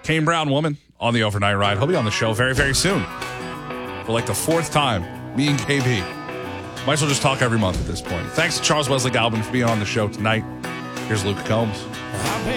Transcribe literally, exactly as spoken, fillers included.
Kane Brown Woman on the overnight ride. He'll be on the show very, very soon. For like the fourth time, me and K B. Might as well just talk every month at this point. Thanks to Charles Wesley Galvin for being on the show tonight. Here's Luke Combs.